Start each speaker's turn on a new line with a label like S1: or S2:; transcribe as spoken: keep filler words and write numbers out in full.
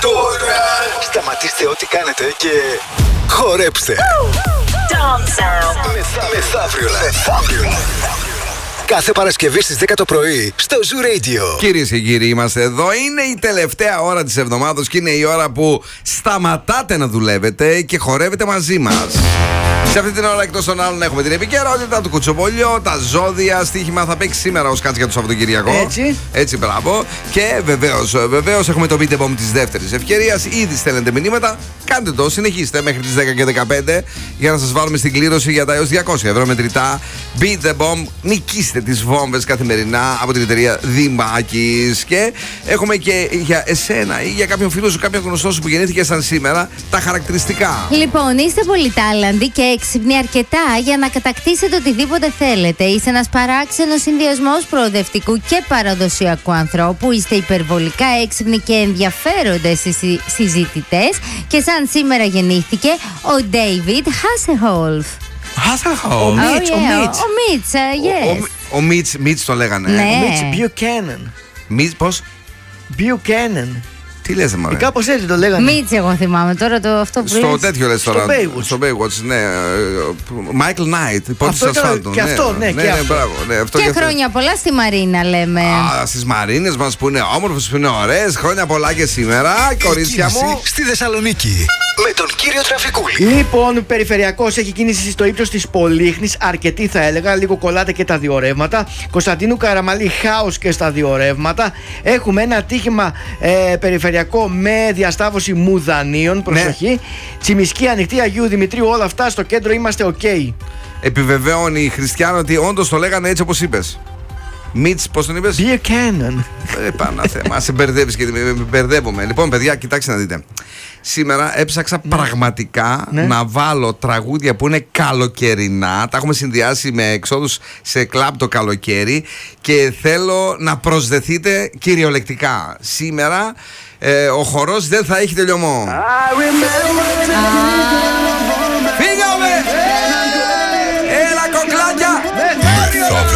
S1: Τώρα σταματήστε ό,τι κάνετε και χορέψτε. Μεθαύριο live. Κάθε Παρασκευή στις δέκα το πρωί στο Zoo Radio.
S2: Κυρίες και κύριοι, είμαστε εδώ. Είναι η τελευταία ώρα της εβδομάδας και είναι η ώρα που σταματάτε να δουλεύετε και χορεύετε μαζί μας. Σε αυτή την ώρα, εκτός των άλλων, έχουμε την επικαιρότητα, του κουτσομπολιό, τα ζώδια. Στοίχημα θα παίξει σήμερα ο Σκάτς για το Σαββατοκυριακό.
S3: Έτσι.
S2: Έτσι, μπράβο. Και βεβαίως, βεβαίως έχουμε το Beat the Bomb της δεύτερης ευκαιρίας. Ήδη στέλνετε μηνύματα. Κάντε το, συνεχίστε μέχρι τις δέκα και δεκαπέντε για να σας βάλουμε στην κλήρωση για τα έως διακόσια ευρώ μετρητά. Beat the Bomb. Νικήστε τις βόμβες καθημερινά από την εταιρεία Δημάκης. Και έχουμε και για εσένα ή για κάποιον φίλο σου, κάποιον γνωστό σου που γεννήθηκε σαν σήμερα, τα χαρακτηριστικά.
S4: Λοιπόν, είστε πολυτάλαντοι και έξυπνοι αρκετά για να κατακτήσετε οτιδήποτε θέλετε. Είστε ένας παράξενος συνδυασμός προοδευτικού και παραδοσιακού ανθρώπου. Είστε υπερβολικά έξυπνοι και ενδιαφέροντες συζητητές. Και σαν σήμερα γεννήθηκε ο David Hasselhoff.
S2: Hasselhoff.
S3: Ο Μίτς, ο Μίτς.
S4: Ο Μίτς, yes.
S2: Ο Μίτς, Μίτς το λέγανε.
S4: Ναι.
S3: Ο Μίτς Buchanan.
S2: Μίτς, πώς?
S3: Buchanan.
S2: Τι λες, μωρέ?
S3: Κάπως έτσι το λέγανε.
S4: Μίτς, εγώ θυμάμαι τώρα το αυτό που
S2: Στο
S4: λες.
S2: τέτοιο λες τώρα.
S3: Στο Baywatch.
S2: Στο Baywatch, ναι. Michael Knight, υπότιτλος
S3: Αυτό ήταν
S2: ασφάλτου.
S3: και αυτό, ναι, και αυτό.
S2: μπράβο, ναι, αυτό
S4: Και
S2: αυτό.
S4: χρόνια πολλά στη Μαρίνα, λέμε.
S2: Α, στις Μαρίνες μας που είναι όμορφες, που είναι ωραίες. Χρόνια πολλά και σήμερα, κορίτσια
S1: Κίνηση
S2: μου.
S1: στη Θεσσαλονίκη με τον κύριο Τραφικούλη.
S3: Λοιπόν, περιφερειακός έχει κίνηση στο ύψος της Πολύχνης, αρκετή θα έλεγα, λίγο κολλάτε και τα δύο ρεύματα. Κωνσταντίνου Καραμαλή, χάος και στα δύο ρεύματα. Έχουμε ένα ατύχημα ε, περιφερειακό με διασταύρωση Μουδανίων, προσοχή. Ναι. Τσιμισκή, ανοιχτή Αγίου Δημητρίου, όλα αυτά στο κέντρο είμαστε ok.
S2: Επιβεβαιώνει η Χριστιανά ότι όντως το λέγανε έτσι όπως είπες. Μίτς, πώς τον είπες?
S3: Buchanan.
S2: Ε, Πανά θέμα, σε μπερδεύεις και με μπερδεύομαι. Λοιπόν, παιδιά, κοιτάξτε να δείτε. Σήμερα έψαξα ναι. πραγματικά ναι. να βάλω τραγούδια που είναι καλοκαιρινά. Τα έχουμε συνδυάσει με εξόδους σε κλαμπ το καλοκαίρι και θέλω να προσδεθείτε κυριολεκτικά. Σήμερα ε, ο χορός δεν θα έχει τελειωμό.
S4: Α,